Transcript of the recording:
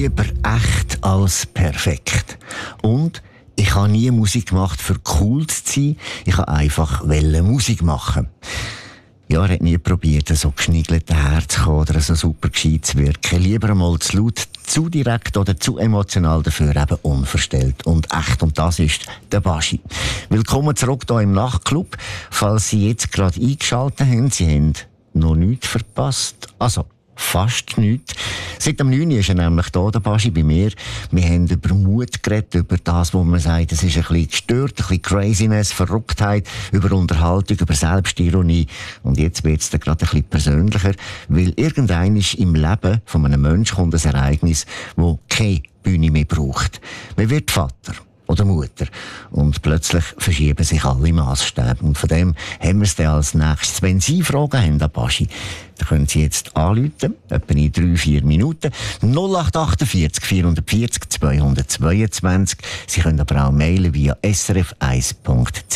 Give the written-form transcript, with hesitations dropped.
Lieber echt als perfekt. Und ich habe nie Musik gemacht, für cool zu sein. Ich wollte einfach Musik machen. Ja, er hat nie probiert, so geschniegelt herzukommen oder so super gescheit zu wirken. Lieber einmal zu laut, zu direkt oder zu emotional, dafür eben unverstellt und echt. Und das ist der Baschi. Willkommen zurück hier im Nachtclub. Falls Sie jetzt gerade eingeschaltet haben, Sie haben noch nichts verpasst. Also, fast nichts. Seit dem 9. ist er nämlich da, der Baschi, bei mir. Wir haben über Mut geredet, über das, wo man sagt, es ist ein bisschen gestört, ein bisschen Craziness, Verrücktheit, über Unterhaltung, über Selbstironie. Und jetzt wird es dann gerade ein bisschen persönlicher, weil irgendein ist im Leben von einem Menschen kommt ein Ereignis, das keine Bühne mehr braucht. Man wird Vater oder Mutter. Und plötzlich verschieben sich alle Maßstäbe. Und von dem haben wir es dann als nächstes. Wenn Sie Fragen haben an Baschi, dann können Sie jetzt anrufen, etwa in 3-4 Minuten. 0848 440 222. Sie können aber auch mailen via srf1.ch.